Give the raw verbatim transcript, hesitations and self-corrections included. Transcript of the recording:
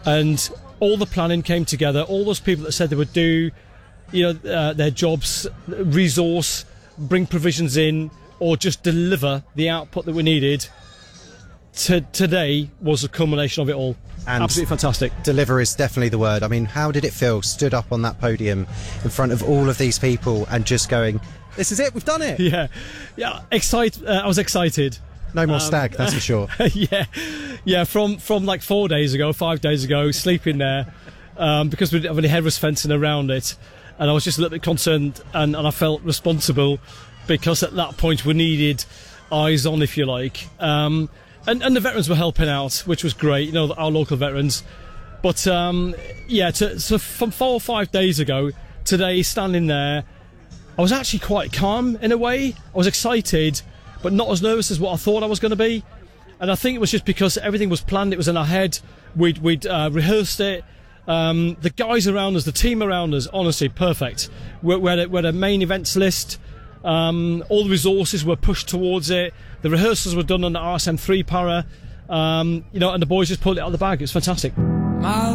and all the planning came together. All those people that said they would do, you know, uh, their jobs, resource, bring provisions in, or just deliver the output that we needed. To, today was a culmination of it all. And absolutely fantastic. Deliver is definitely the word. I mean, how did it feel, stood up on that podium in front of all of these people and just going, this is it, we've done it? Yeah, yeah. Excite. Uh, I was excited. No more um, stag, that's for sure. yeah, yeah. From from like four days ago, five days ago, sleeping there um, because we didn't have any headrest fencing around it, and I was just a little bit concerned, and, and I felt responsible because at that point we needed eyes on, if you like. Um, And, and the veterans were helping out, which was great, you know, our local veterans. But, um, yeah, to, so from four or five days ago, today, standing there, I was actually quite calm in a way. I was excited, but not as nervous as what I thought I was going to be. And I think it was just because everything was planned, it was in our head, we'd, we'd uh, rehearsed it. Um, the guys around us, the team around us, honestly, perfect. We, we, had, a, we had a main events list. Um, all the resources were pushed towards it. The rehearsals were done on the R S M three para, um, you know, and the boys just pulled it out of the bag. It was fantastic. My